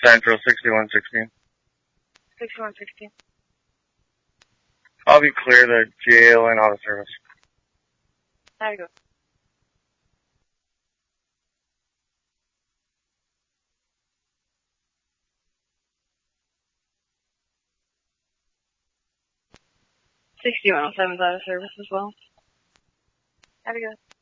Central 6116. 6116. I'll be clear to jail and auto service. There you go. '6107's out of service as well. Have you go.